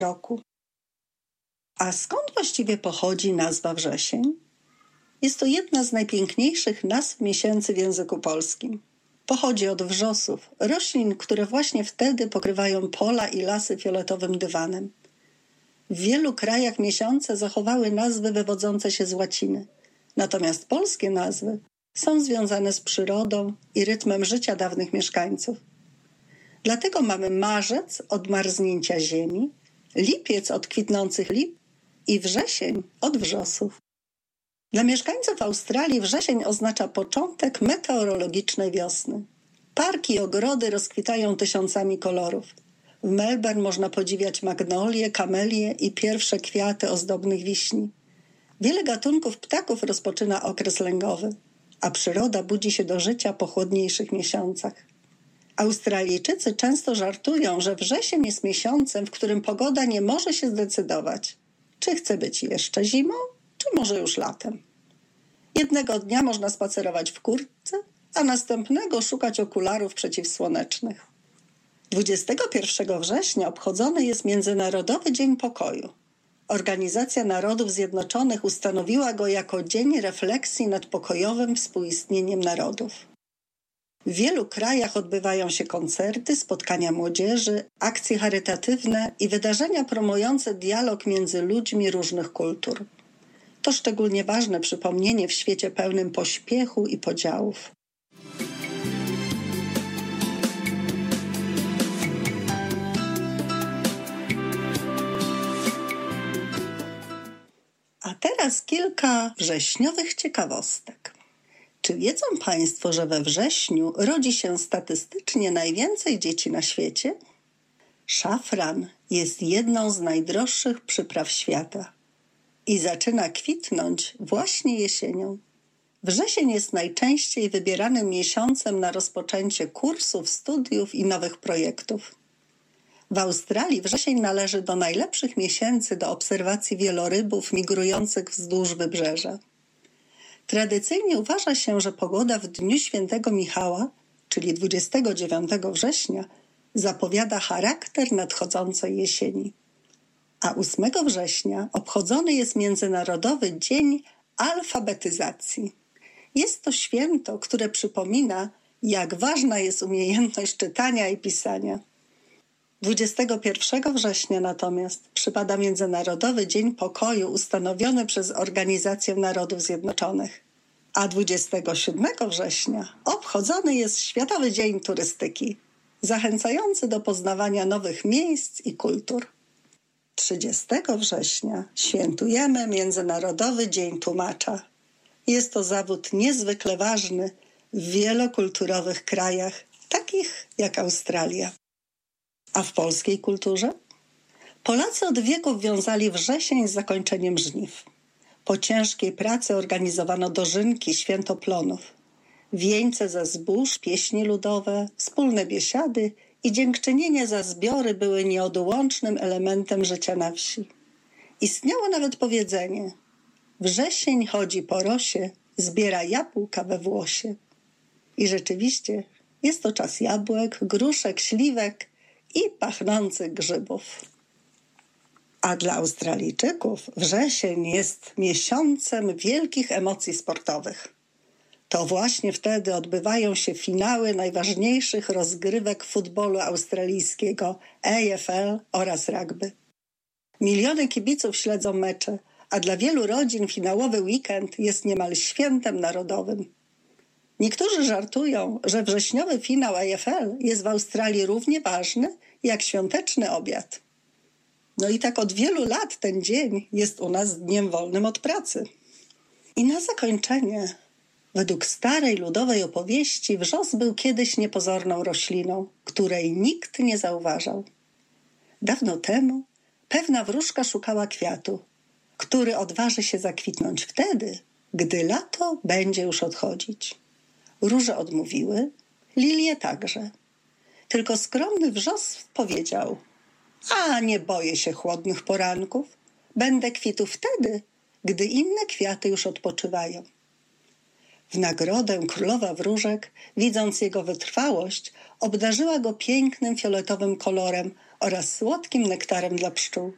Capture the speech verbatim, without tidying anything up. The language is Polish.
roku. A skąd właściwie pochodzi nazwa wrzesień? Jest to jedna z najpiękniejszych nazw miesięcy w języku polskim. Pochodzi od wrzosów, roślin, które właśnie wtedy pokrywają pola i lasy fioletowym dywanem. W wielu krajach miesiące zachowały nazwy wywodzące się z łaciny. Natomiast polskie nazwy są związane z przyrodą i rytmem życia dawnych mieszkańców. Dlatego mamy marzec od marznięcia ziemi, lipiec od kwitnących lip i wrzesień od wrzosów. Dla mieszkańców Australii wrzesień oznacza początek meteorologicznej wiosny. Parki i ogrody rozkwitają tysiącami kolorów. W Melbourne można podziwiać magnolie, kamelie i pierwsze kwiaty ozdobnych wiśni. Wiele gatunków ptaków rozpoczyna okres lęgowy, a przyroda budzi się do życia po chłodniejszych miesiącach. Australijczycy często żartują, że wrzesień jest miesiącem, w którym pogoda nie może się zdecydować, czy chce być jeszcze zimą, czy może już latem. Jednego dnia można spacerować w kurtce, a następnego szukać okularów przeciwsłonecznych. dwudziestego pierwszego września obchodzony jest Międzynarodowy Dzień Pokoju. Organizacja Narodów Zjednoczonych ustanowiła go jako dzień refleksji nad pokojowym współistnieniem narodów. W wielu krajach odbywają się koncerty, spotkania młodzieży, akcje charytatywne i wydarzenia promujące dialog między ludźmi różnych kultur. To szczególnie ważne przypomnienie w świecie pełnym pośpiechu i podziałów. A teraz kilka wrześniowych ciekawostek. Czy wiedzą Państwo, że we wrześniu rodzi się statystycznie najwięcej dzieci na świecie? Szafran jest jedną z najdroższych przypraw świata i zaczyna kwitnąć właśnie jesienią. Wrzesień jest najczęściej wybieranym miesiącem na rozpoczęcie kursów, studiów i nowych projektów. W Australii wrzesień należy do najlepszych miesięcy do obserwacji wielorybów migrujących wzdłuż wybrzeża. Tradycyjnie uważa się, że pogoda w dniu świętego Michała, czyli dwudziestego dziewiątego września, zapowiada charakter nadchodzącej jesieni. A ósmego września obchodzony jest Międzynarodowy Dzień Alfabetyzacji. Jest to święto, które przypomina, jak ważna jest umiejętność czytania i pisania. dwudziestego pierwszego września natomiast przypada Międzynarodowy Dzień Pokoju ustanowiony przez Organizację Narodów Zjednoczonych, a dwudziestego siódmego września obchodzony jest Światowy Dzień Turystyki, zachęcający do poznawania nowych miejsc i kultur. trzydziestego września świętujemy Międzynarodowy Dzień Tłumacza. Jest to zawód niezwykle ważny w wielokulturowych krajach, takich jak Australia. A w polskiej kulturze? Polacy od wieków wiązali wrzesień z zakończeniem żniw. Po ciężkiej pracy organizowano dożynki, święto plonów. Wieńce ze zbóż, pieśni ludowe, wspólne biesiady i dziękczynienie za zbiory były nieodłącznym elementem życia na wsi. Istniało nawet powiedzenie: wrzesień chodzi po rosie, zbiera jabłka we włosie. I rzeczywiście jest to czas jabłek, gruszek, śliwek i pachnących grzybów. A dla Australijczyków wrzesień jest miesiącem wielkich emocji sportowych. To właśnie wtedy odbywają się finały najważniejszych rozgrywek futbolu australijskiego, A F L oraz rugby. Miliony kibiców śledzą mecze, a dla wielu rodzin finałowy weekend jest niemal świętem narodowym. Niektórzy żartują, że wrześniowy finał A F L jest w Australii równie ważny jak świąteczny obiad. No i tak od wielu lat ten dzień jest u nas dniem wolnym od pracy. I na zakończenie, według starej ludowej opowieści wrzos był kiedyś niepozorną rośliną, której nikt nie zauważał. Dawno temu pewna wróżka szukała kwiatu, który odważy się zakwitnąć wtedy, gdy lato będzie już odchodzić. Róże odmówiły, lilie także. Tylko skromny wrzos powiedział: a nie boję się chłodnych poranków, będę kwitł wtedy, gdy inne kwiaty już odpoczywają. W nagrodę królowa wróżek, widząc jego wytrwałość, obdarzyła go pięknym fioletowym kolorem oraz słodkim nektarem dla pszczół.